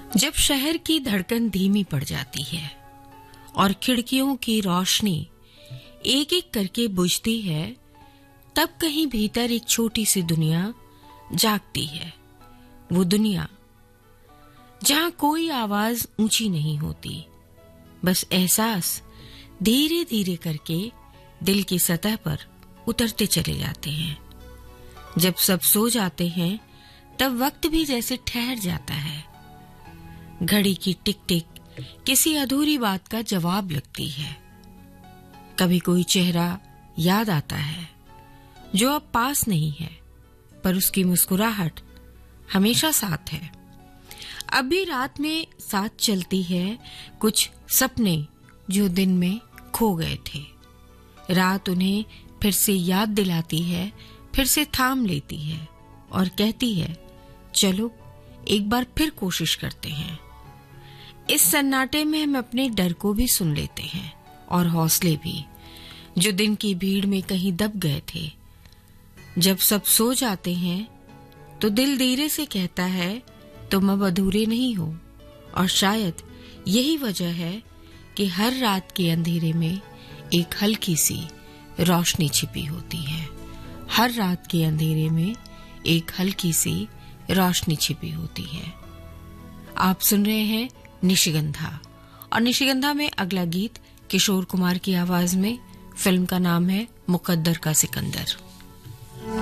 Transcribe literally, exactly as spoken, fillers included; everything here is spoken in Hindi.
जब शहर की धड़कन धीमी पड़ जाती है और खिड़कियों की रोशनी एक एक करके बुझती है, तब कहीं भीतर एक छोटी सी दुनिया जागती है। वो दुनिया जहां कोई आवाज ऊंची नहीं होती, बस एहसास धीरे धीरे करके दिल की सतह पर उतरते चले जाते हैं। जब सब सो जाते हैं, तब वक्त भी जैसे ठहर जाता है। घड़ी की टिक टिक किसी अधूरी बात का जवाब लगती है। कभी कोई चेहरा याद आता है जो अब पास नहीं है, पर उसकी मुस्कुराहट हमेशा साथ है। अब भी रात में साथ चलती है कुछ सपने जो दिन में खो गए थे। रात उन्हें फिर से याद दिलाती है, फिर से थाम लेती है और कहती है, चलो एक बार फिर कोशिश करते हैं। इस सन्नाटे में हम अपने डर को भी सुन लेते हैं और हौसले भी, जो दिन की भीड़ में कहीं दब गए थे। जब सब सो जाते हैं तो दिल धीरे से कहता है, तुम अब अधूरे नहीं हो। और शायद यही वजह है कि हर रात के अंधेरे में एक हल्की सी रोशनी छिपी होती है। हर रात के अंधेरे में एक हल्की सी रोशनी छिपी होती है। आप सुन रहे हैं निशिगंधा, और निशिगंधा में अगला गीत किशोर कुमार की आवाज में। फिल्म का नाम है मुकद्दर का सिकंदर।